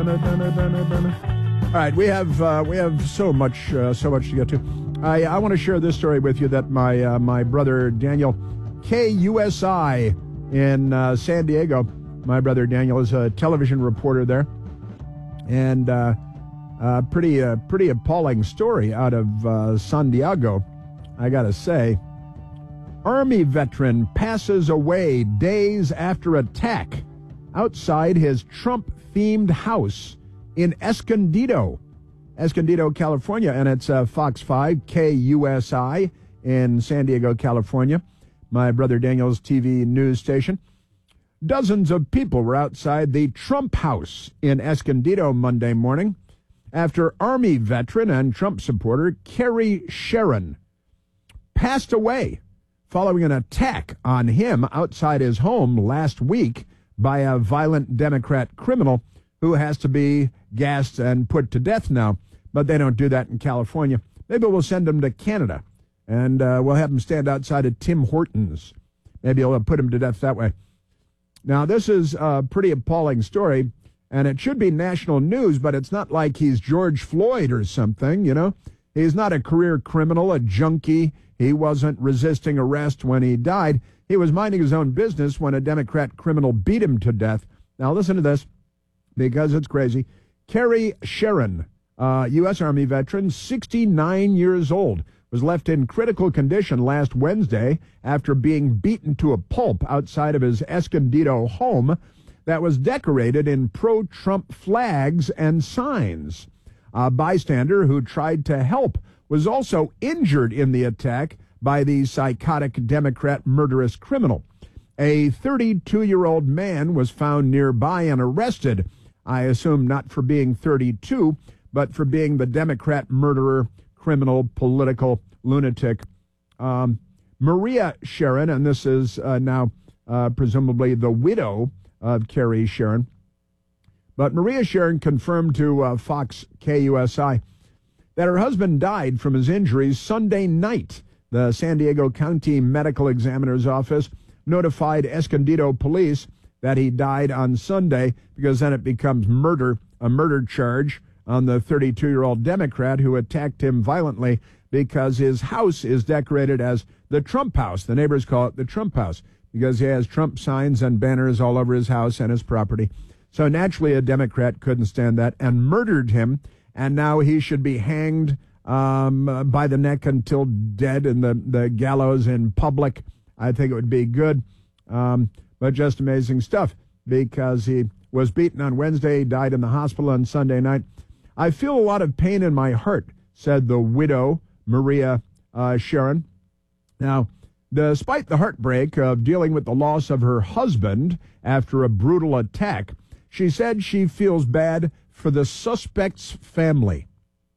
All right, we have so much to get to. I want to share this story with you that my brother Daniel, KUSI in San Diego. My brother Daniel is a television reporter there, and pretty appalling story out of San Diego, I gotta say. Army veteran passes away days after attack outside his Trump-themed house in Escondido, California, and it's Fox 5 KUSI in San Diego, California, my brother Daniel's TV news station. Dozens of people were outside the Trump house in Escondido Monday morning after Army veteran and Trump supporter Kerry Sharon passed away following an attack on him outside his home last week by a violent Democrat criminal who has to be gassed and put to death now. But they don't do that in California. Maybe we'll send him to Canada, and we'll have him stand outside of Tim Hortons. Maybe he'll put him to death that way. Now, this is a pretty appalling story, and it should be national news, but it's not like he's George Floyd or something, you know. He's not a career criminal, a junkie. He wasn't resisting arrest when he died. He was minding his own business when a Democrat criminal beat him to death. Now, listen to this, because it's crazy. Kerry Sharon, U.S. Army veteran, 69 years old, was left in critical condition last Wednesday after being beaten to a pulp outside of his Escondido home that was decorated in pro-Trump flags and signs. A bystander who tried to help was also injured in the attack by the psychotic Democrat murderous criminal. A 32-year-old man was found nearby and arrested, I assume not for being 32, but for being the Democrat murderer, criminal, political lunatic. Maria Sharon, and this is now presumably the widow of Kerry Sharon, but Maria Sharon confirmed to Fox KUSI that her husband died from his injuries Sunday night. The San Diego County Medical Examiner's Office notified Escondido police that he died on Sunday, because then it becomes murder, a murder charge on the 32-year-old Democrat who attacked him violently because his house is decorated as the Trump house. The neighbors call it the Trump house because he has Trump signs and banners all over his house and his property. So naturally, a Democrat couldn't stand that and murdered him, and now he should be hanged by the neck until dead in the gallows in public. I think it would be good, but just amazing stuff, because he was beaten on Wednesday, died in the hospital on Sunday night. I feel a lot of pain in my heart, said the widow, Maria Sharon. Now, despite the heartbreak of dealing with the loss of her husband after a brutal attack, she said she feels bad for the suspect's family.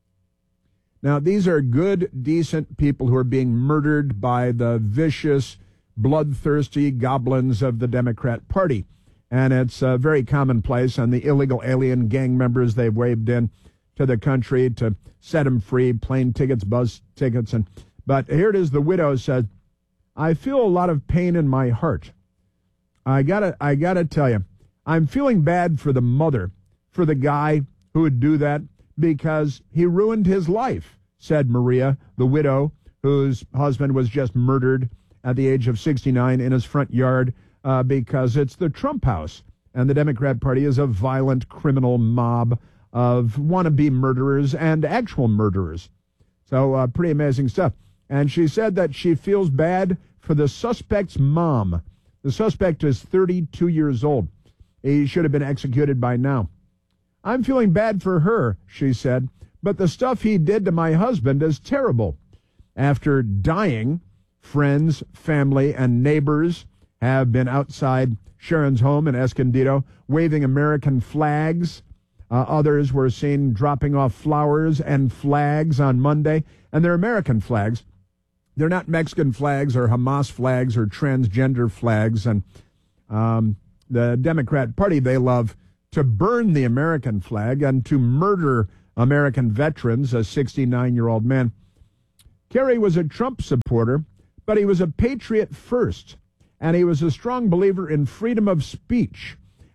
Now, these are good, decent people who are being murdered by the vicious, bloodthirsty goblins of the Democrat Party. And it's very commonplace, and the illegal alien gang members they've waved in to the country to set them free, plane tickets, bus tickets. But here it is, the widow said, I feel a lot of pain in my heart. I gotta tell you, I'm feeling bad for the mother, for the guy who would do that, because he ruined his life, said Maria, the widow, whose husband was just murdered at the age of 69 in his front yard because it's the Trump house. And the Democrat Party is a violent criminal mob of wannabe murderers and actual murderers. So pretty amazing stuff. And she said that she feels bad for the suspect's mom. The suspect is 32 years old. He should have been executed by now. I'm feeling bad for her, she said, but the stuff he did to my husband is terrible. After dying, friends, family, and neighbors have been outside Sharon's home in Escondido waving American flags. Others were seen dropping off flowers and flags on Monday, and they're American flags. They're not Mexican flags or Hamas flags or transgender flags. And the Democrat Party, they love to burn the American flag and to murder American veterans, a 69-year-old man. Kerry was a Trump supporter, but he was a patriot first, and he was a strong believer in freedom of speech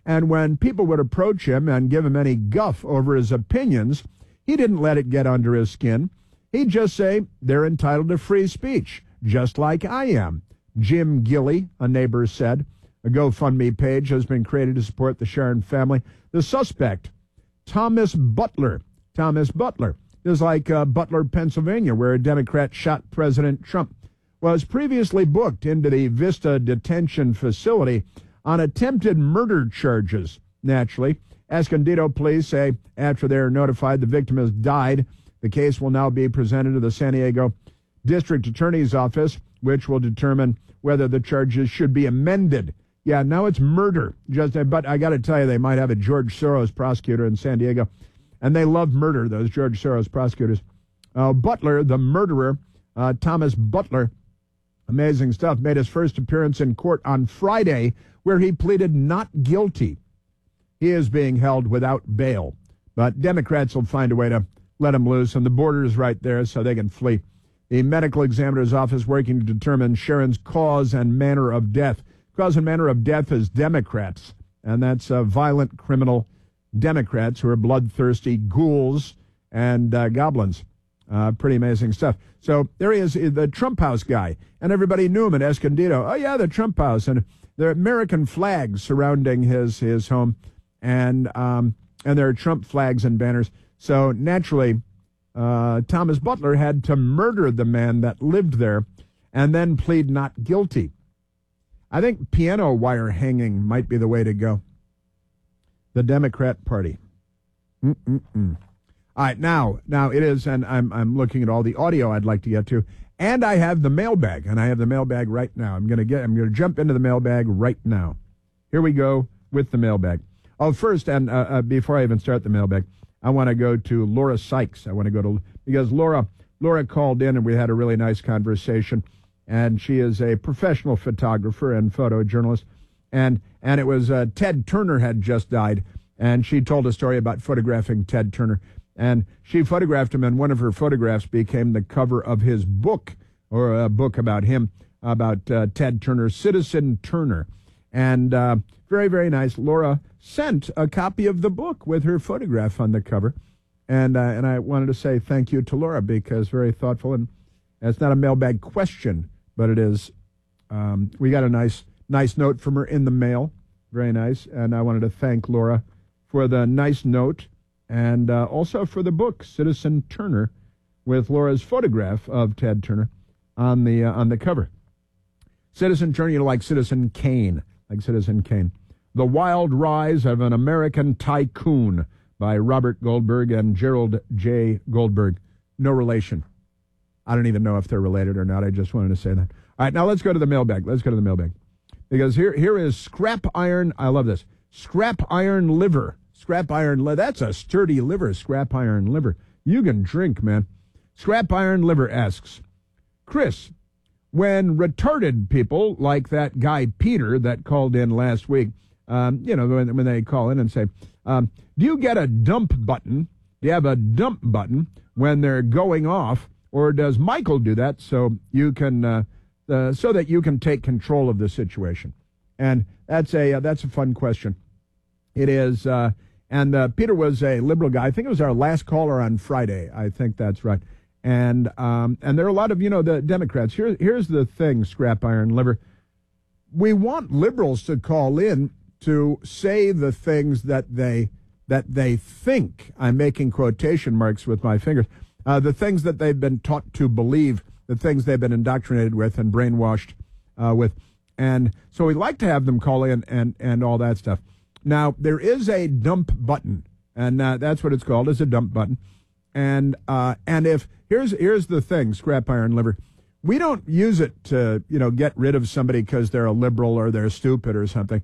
And when people would approach him and give him any guff over his opinions, he didn't let it get under his skin. He'd just say, they're entitled to free speech, just like I am. Jim Gilley, a neighbor, said. A GoFundMe page has been created to support the Sharon family. The suspect, Thomas Butler. Thomas Butler is like Butler, Pennsylvania, where a Democrat shot President Trump, was previously booked into the Vista detention facility on attempted murder charges, naturally. Escondido police say after they're notified the victim has died, the case will now be presented to the San Diego District Attorney's Office, which will determine whether the charges should be amended. Yeah, now it's murder. But I got to tell you, they might have a George Soros prosecutor in San Diego, and they love murder, those George Soros prosecutors. Butler, the murderer, Thomas Butler, amazing stuff, made his first appearance in court on Friday, where he pleaded not guilty. He is being held without bail, but Democrats will find a way to let him loose, and the border is right there so they can flee. The medical examiner's office working to determine Sharon's cause and manner of death. Cause and manner of death is Democrats, and that's violent criminal Democrats who are bloodthirsty ghouls and goblins. Pretty amazing stuff. So there he is, the Trump House guy, and everybody knew him in Escondido. Oh, yeah, the Trump House, and there are American flags surrounding his home, and there are Trump flags and banners. So naturally, Thomas Butler had to murder the man that lived there and then plead not guilty. I think piano wire hanging might be the way to go. The Democrat Party. All right, now it is, and I'm looking at all the audio I'd like to get to, and I have the mailbag, and I have the mailbag right now. I'm going to jump into the mailbag right now. Here we go with the mailbag. Oh, first, and before I even start the mailbag, I want to go to Laura Sykes. Because Laura called in and we had a really nice conversation, and she is a professional photographer and photojournalist, and it was Ted Turner had just died, and she told a story about photographing Ted Turner, and she photographed him, and one of her photographs became the cover of his book, or a book about him, about Ted Turner, Citizen Turner, and very, very nice. Laura sent a copy of the book with her photograph on the cover, and I wanted to say thank you to Laura, because very thoughtful, and it's not a mailbag question, but it is. We got a nice note from her in the mail, very nice, and I wanted to thank Laura for the nice note, and also for the book, Citizen Turner, with Laura's photograph of Ted Turner on the cover. Citizen Turner, like Citizen Kane, The Wild Rise of an American Tycoon by Robert Goldberg and Gerald J. Goldberg. No relation. I don't even know if they're related or not. I just wanted to say that. All right, now let's go to the mailbag. Because here is scrap iron. I love this. Scrap iron liver. That's a sturdy liver, scrap iron liver. You can drink, man. Scrap iron liver asks, Chris, when retarded people like that guy Peter that called in last week, when they call in and say, do you get a dump button? Do you have a dump button when they're going off, or does Michael do that so you can so that you can take control of the situation? And that's a fun question. It is, and Peter was a liberal guy. I think it was our last caller on Friday. I think that's right. And there are a lot of the Democrats. Here's the thing, scrap iron liver. We want liberals to call in to say the things that they think. I'm making quotation marks with my fingers. The things that they've been taught to believe, the things they've been indoctrinated with and brainwashed with. And so we like to have them call in and all that stuff. Now, there is a dump button, and that's what it's called, is a dump button. And if here's the thing, scrap iron liver, we don't use it to get rid of somebody because they're a liberal or they're stupid or something.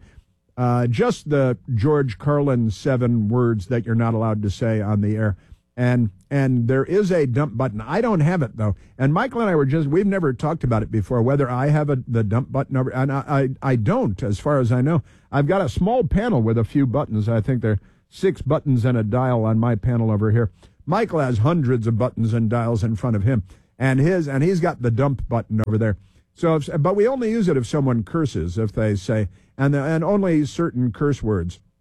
Just the George Carlin 7 words that you're not allowed to say on the air. And there is a dump button. I don't have it, though. And Michael and I we've never talked about it before, whether I have the dump button over. And I don't, as far as I know. I've got a small panel with a few buttons. I think there are 6 buttons and a dial on my panel over here. Michael has hundreds of buttons and dials in front of him, and he's got the dump button over there. But we only use it if someone curses, if they say, and only certain curse words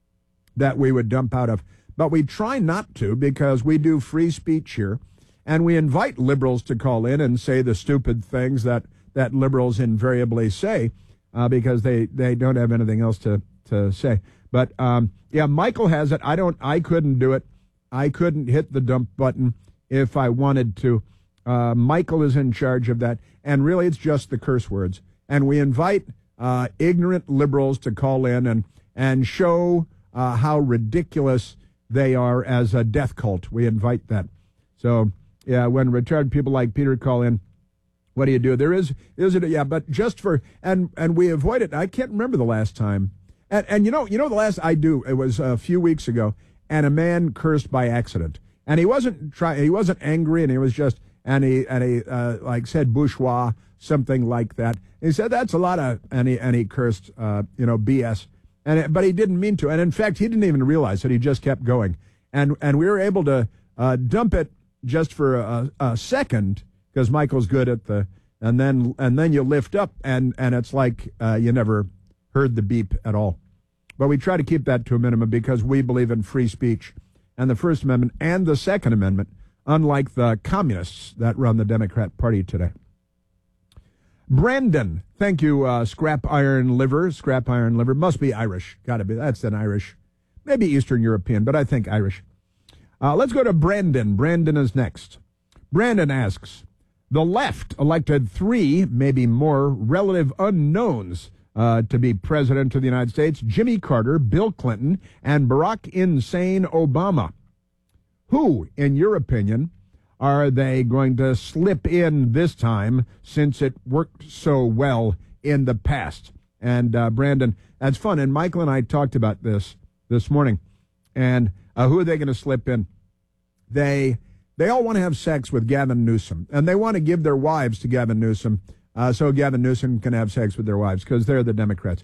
that we would dump out of. But we try not to because we do free speech here, and we invite liberals to call in and say the stupid things that liberals invariably say because they don't have anything else to say. But, yeah, Michael has it. I couldn't do it. I couldn't hit the dump button if I wanted to. Michael is in charge of that, and really it's just the curse words. And we invite ignorant liberals to call in and show how ridiculous they are as a death cult. We invite that. So, yeah, when retarded people like Peter call in, what do you do? There is it? Yeah, but just for, and we avoid it. I can't remember the last time. And you know, the last it was a few weeks ago, and a man cursed by accident. And he wasn't angry, and he was just, and he like said bourgeois, something like that. And he said that's a lot of, and he cursed, BS. But he didn't mean to. And in fact, he didn't even realize it. He just kept going. And we were able to dump it just for a second, because Michael's good at and then you lift up, and it's like you never heard the beep at all. But we try to keep that to a minimum because we believe in free speech and the First Amendment and the Second Amendment, unlike the communists that run the Democrat Party today. Brandon, thank you, Scrap Iron Liver. Scrap Iron Liver must be Irish. Got to be. That's an Irish, maybe Eastern European, but I think Irish. Let's go to Brandon. Brandon is next. Brandon asks, the left elected 3, maybe more, relative unknowns to be president of the United States: Jimmy Carter, Bill Clinton, and Barack Insane Obama. Who, in your opinion, are they going to slip in this time, since it worked so well in the past? And Brandon, that's fun. And Michael and I talked about this morning. And who are they going to slip in? They all want to have sex with Gavin Newsom, and they want to give their wives to Gavin Newsom, so Gavin Newsom can have sex with their wives, because they're the Democrats.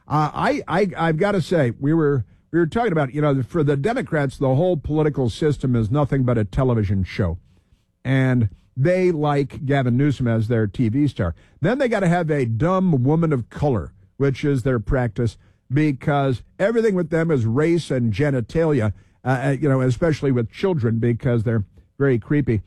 I've got to say, we were talking about, for the Democrats, the whole political system is nothing but a television show. And they like Gavin Newsom as their TV star. Then they got to have a dumb woman of color, which is their practice, because everything with them is race and genitalia, especially with children, because they're very creepy.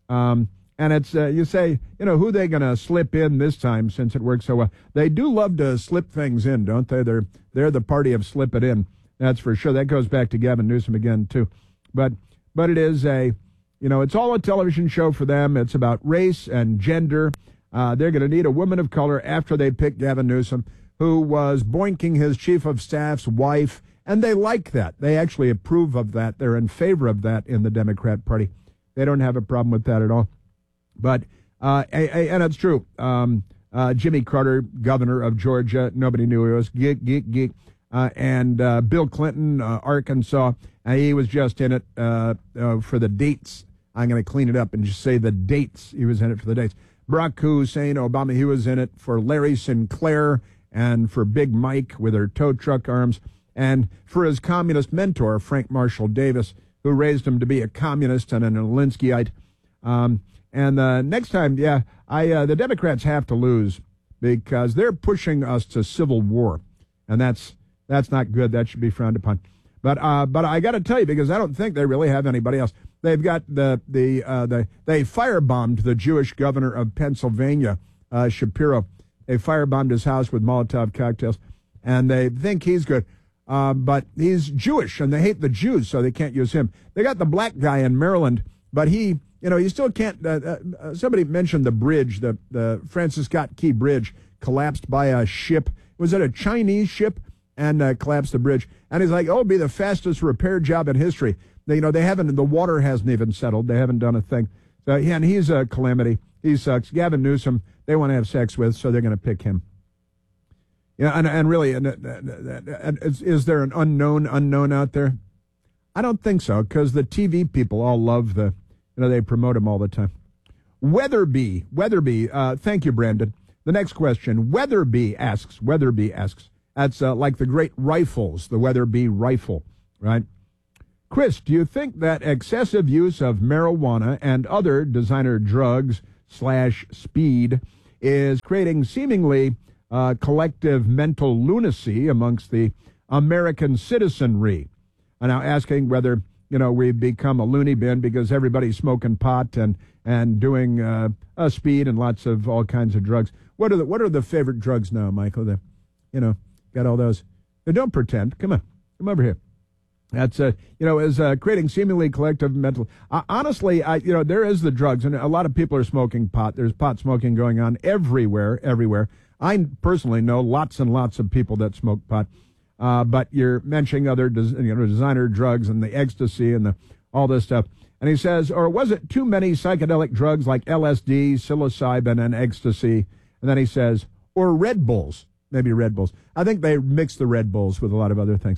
And it's, you say, who are they going to slip in this time, since it works so well? They do love to slip things in, don't they? They're the party of slip it in. That's for sure. That goes back to Gavin Newsom again, too. But it is it's all a television show for them. It's about race and gender. They're going to need a woman of color after they pick Gavin Newsom, who was boinking his chief of staff's wife. And they like that. They actually approve of that. They're in favor of that in the Democrat Party. They don't have a problem with that at all. But, and it's true. Jimmy Carter, governor of Georgia, nobody knew he was. Geek. And Bill Clinton, Arkansas, he was just in it for the dates. I'm going to clean it up and just say the dates. He was in it for the dates. Barack Hussein Obama, he was in it for Larry Sinclair and for Big Mike with her tow truck arms, and for his communist mentor, Frank Marshall Davis, who raised him to be a communist and an Alinskyite. And next time, the Democrats have to lose, because they're pushing us to civil war, and that's not good. That should be frowned upon. But I got to tell you, because I don't think they really have anybody else. They've got they firebombed the Jewish governor of Pennsylvania, Shapiro. They firebombed his house with Molotov cocktails, and they think he's good. But he's Jewish, and they hate the Jews, so they can't use him. They got the black guy in Maryland, but he still can't. Somebody mentioned the bridge, the Francis Scott Key Bridge collapsed by a ship. Was it a Chinese ship? And collapsed the bridge. And he's like, it'll be the fastest repair job in history. They haven't, the water hasn't even settled. They haven't done a thing. So, and he's a calamity. He sucks. Gavin Newsom, they want to have sex with, so they're going to pick him. And really, is there an unknown out there? I don't think so, because the TV people all love they promote him all the time. Weatherby, thank you, Brandon. The next question, Weatherby asks, that's like the great rifles, the Weatherby rifle, right? Chris, do you think that excessive use of marijuana and other designer drugs / speed is creating seemingly collective mental lunacy amongst the American citizenry? are now asking whether, we've become a loony bin because everybody's smoking pot and doing speed and lots of all kinds of drugs. What are the favorite drugs now, Michael? Got all those. Don't pretend. Come on. Come over here. That's, creating seemingly collective mental. Honestly, there is the drugs, and a lot of people are smoking pot. There's pot smoking going on everywhere. I personally know lots and lots of people that smoke pot. But you're mentioning other, designer drugs and the ecstasy and all this stuff. And he says, or was it too many psychedelic drugs like LSD, psilocybin, and ecstasy? And then he says, or Red Bulls, maybe Red Bulls. I think they mix the Red Bulls with a lot of other things.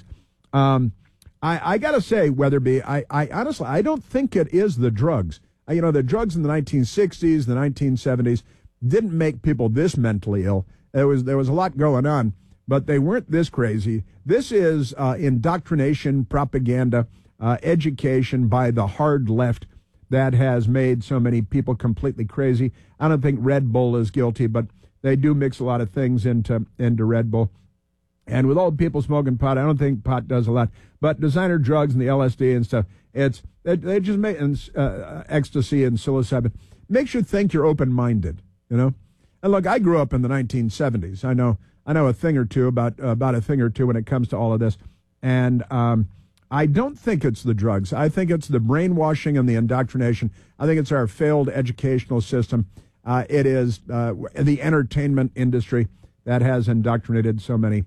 I got to say, Weatherby, I honestly, I don't think it is the drugs. The drugs in the 1960s, the 1970s didn't make people this mentally ill. There was a lot going on, but they weren't this crazy. This is indoctrination, propaganda, education by the hard left that has made so many people completely crazy. I don't think Red Bull is guilty, but they do mix a lot of things into Red Bull. And with old people smoking pot, I don't think pot does a lot. But designer drugs and the LSD and stuff, they just make ecstasy and psilocybin makes you think you're open-minded, And look, I grew up in the 1970s. I know a thing or two about a thing or two when it comes to all of this. And I don't think it's the drugs. I think it's the brainwashing and the indoctrination. I think it's our failed educational system. It is the entertainment industry that has indoctrinated so many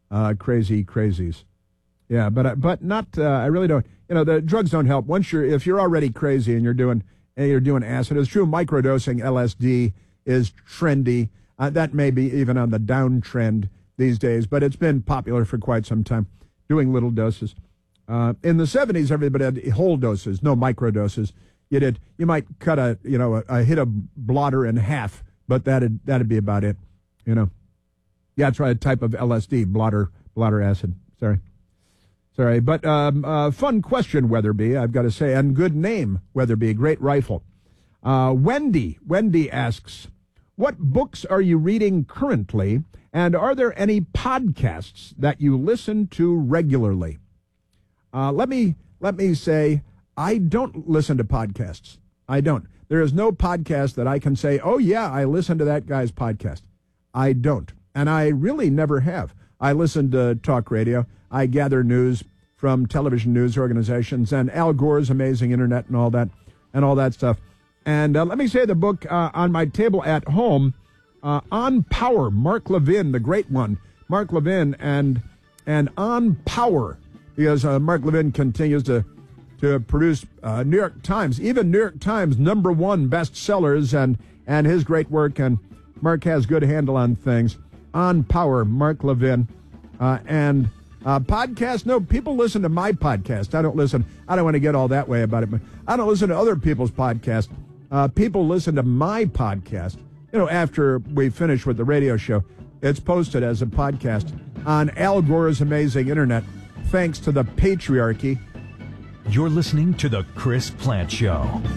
crazies. Yeah, but not. I really don't. The drugs don't help. If you're already crazy and you're doing acid, it's true. Microdosing LSD is trendy. That may be even on the downtrend these days, but it's been popular for quite some time. Doing little doses. In the 70s, everybody had whole doses, no microdoses. You might cut a hit a blotter in half, but that'd be about it. Yeah, that's right. A type of LSD, blotter acid. Sorry, but fun question, Weatherby, I've got to say, and good name, Weatherby, great rifle. Wendy asks, what books are you reading currently, and are there any podcasts that you listen to regularly? Let me say, I don't listen to podcasts. I don't. There is no podcast that I can say, oh yeah, I listen to that guy's podcast. I don't. And I really never have. I listen to talk radio. I gather news from television news organizations and Al Gore's amazing internet and all that stuff. And let me say the book on my table at home, On Power, Mark Levin, the great one. Mark Levin and On Power, because Mark Levin continues to produce New York Times, even New York Times #1 bestsellers and his great work. And Mark has good handle on things. On Power, Mark Levin. And podcast, no, people listen to my podcast. I don't want to get all that way about it, but I don't listen to other people's podcasts. People listen to my podcast. After we finish with the radio show, it's posted as a podcast on Al Gore's amazing internet, thanks to the patriarchy. You're listening to The Chris Plante Show.